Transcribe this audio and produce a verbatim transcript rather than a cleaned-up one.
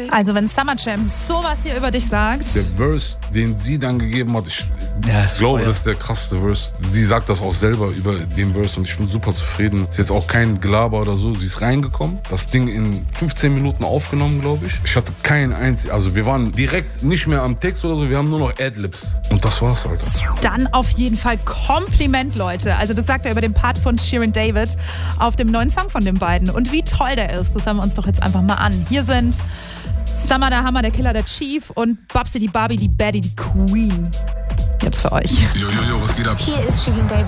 Also wenn Summer Jam sowas hier über dich sagt. Der Verse, den sie dann gegeben hat, ich Ja, glaube, voll. das ist der krasseste Verse. Sie sagt das auch selber über den Verse und ich bin super zufrieden. Ist jetzt auch kein Gelaber oder so. Sie ist reingekommen, das Ding in fünfzehn Minuten aufgenommen, glaube ich. Ich hatte keinen einzigen, also wir waren direkt nicht mehr am Text oder so, wir haben nur noch Adlibs. Und das war's, Alter. Dann auf jeden Fall Kompliment, Leute. Also das sagt er über den Part von Shirin David auf dem neuen Song von den beiden. Und wie toll der ist, das hören wir uns doch jetzt einfach mal an. Hier sind Summer der Hammer, der Killer, der Chief und Babsi die Barbie, die Baddie, die Queen. Jetzt für euch. Yo, yo, yo, was geht ab? Hier ist Shirin David.